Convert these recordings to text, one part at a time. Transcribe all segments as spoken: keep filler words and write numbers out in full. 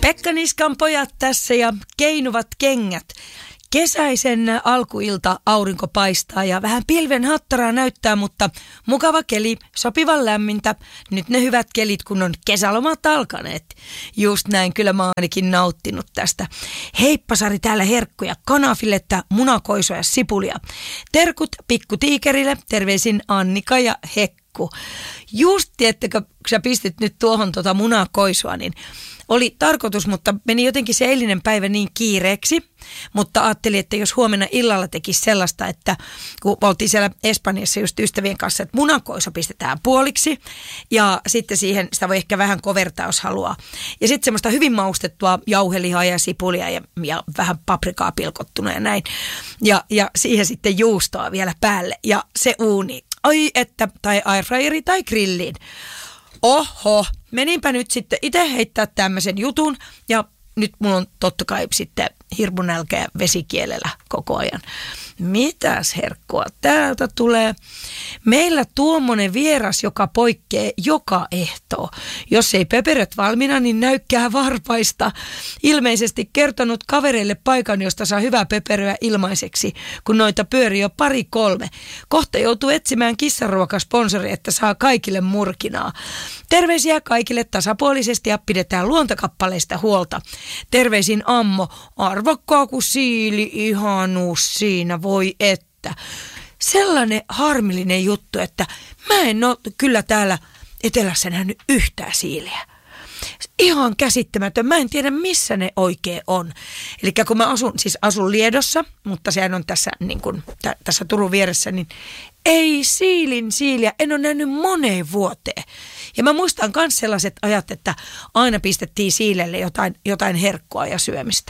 Pekka Niskan pojat tässä ja keinuvat kengät. Kesäisen alkuilta aurinko paistaa ja vähän pilven hattaraa näyttää, mutta mukava keli, sopivan lämmintä. Nyt ne hyvät kelit, kun on kesälomat alkaneet. Just näin, kyllä mä oon ainakin nauttinut tästä. Heippa Sari, täällä herkkuja, kanafiletta, munakoisoa ja sipulia. Terkut pikku tiikerille, terveisin Annika ja Hekku. Just, tiettäkö, kun sä pistit nyt tuohon tuota munakoisoa, niin oli tarkoitus, mutta meni jotenkin se eilinen päivä niin kiireeksi, mutta ajattelin, että jos huomenna illalla tekisi sellaista, että kun oltiin siellä Espanjassa just ystävien kanssa, että munakoiso pistetään puoliksi ja sitten siihen sitä voi ehkä vähän kovertaa, jos haluaa. Ja sitten semmoista hyvin maustettua jauhelihaa ja sipulia ja, ja vähän paprikaa pilkottuna ja näin. Ja, ja siihen sitten juustoa vielä päälle ja se uuni. Ai että, tai airfryeri tai grilliin. Oho, meninpä nyt sitten itse heittää tämmöisen jutun ja nyt mulla on totta kai sitten hirmunälkä ja vesikielellä koko ajan. Mitäs herkkua täältä tulee? Meillä tuommoinen vieras, joka poikkeaa joka ehtoo. Jos ei pöperöt valmiina, niin näykkää varpaista. Ilmeisesti kertonut kavereille paikan, josta saa hyvää pöperöä ilmaiseksi, kun noita pyörii jo pari kolme. Kohta joutuu etsimään kissanruokasponsoria, että saa kaikille murkinaa. Terveisiä kaikille tasapuolisesti ja pidetään luontokappaleista huolta. Terveisin Ammo, arvokkaa kuin siili, ihanuus siinä, voi että. Sellainen harmillinen juttu, että mä en ole kyllä täällä etelässä nähnyt yhtään siiliä. Ihan käsittämätön. Mä en tiedä, missä ne oikein on. Eli kun mä asun, siis asun Liedossa, mutta sehän on tässä, niin kuin, t- tässä Turun vieressä, niin ei siilin siiliä. En ole nähnyt moneen vuoteen. Ja mä muistan myös sellaiset ajat, että aina pistettiin siilelle jotain, jotain herkkua ja syömistä.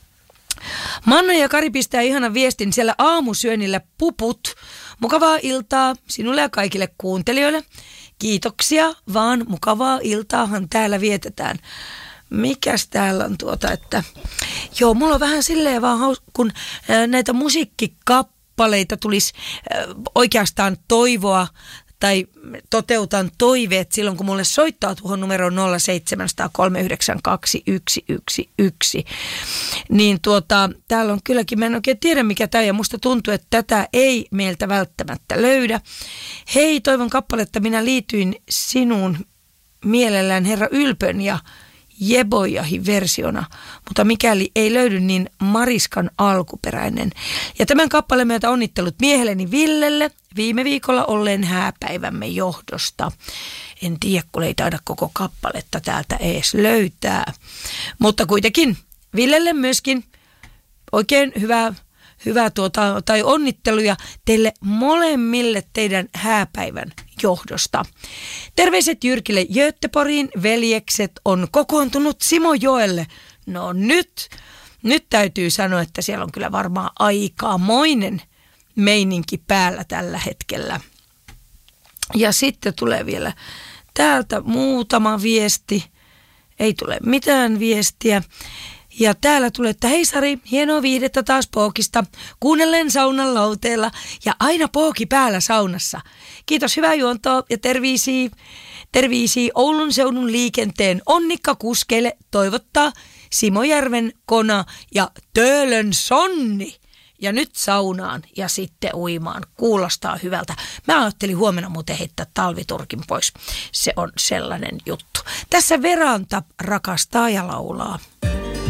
Manna ja Kari pistää ihanan viestin siellä aamusyönnillä puput. Mukavaa iltaa sinulle ja kaikille kuuntelijoille. Kiitoksia, vaan mukavaa iltaahan täällä vietetään. Mikäs täällä on tuota, että joo, mulla on vähän silleen vaan haus, kun näitä musiikkikappaleita tulisi oikeastaan toivoa tai toteutan toiveet silloin, kun mulle soittaa tuohon numeroon nolla seitsemän nolla nolla kolme yhdeksän kaksi yksi yksi yksi. Niin tuota, täällä on kylläkin, mä en oikein tiedä mikä tämä, ja musta tuntuu, että tätä ei meiltä välttämättä löydä. Hei, toivon kappaletta, minä liityin sinuun mielellään Herra Ylpön ja Jebojahin versiona, mutta mikäli ei löydy, niin Mariskan alkuperäinen. Ja tämän kappaleen myötä onnittelut miehelleni Villelle viime viikolla olleen hääpäivämme johdosta. En tiedä, kun ei taida koko kappaletta täältä ees löytää. Mutta kuitenkin Villelle myöskin oikein hyvää, hyvää tuota, tai onnitteluja teille molemmille teidän hääpäivän johdosta. Terveiset Jyrkille Göteporiin, veljekset on kokoontunut Simojoelle. No nyt, nyt täytyy sanoa, että siellä on kyllä varmaan aikamoinen meininki päällä tällä hetkellä. Ja sitten tulee vielä täältä muutama viesti. Ei tule mitään viestiä. Ja täällä tulee, että hei Sari, hienoa viihdettä taas Pookista. Kuunnellen saunan lauteella ja aina Pooki päällä saunassa. Kiitos, hyvää juontoa ja terveisiä, terveisiä Oulun seudun liikenteen onnikka kuskeille toivottaa Simojärven Kona ja Töölön Sonni. Ja nyt saunaan ja sitten uimaan. Kuulostaa hyvältä. Mä ajattelin huomenna muuten heittää talviturkin pois. Se on sellainen juttu. Tässä Veranta rakastaa ja laulaa.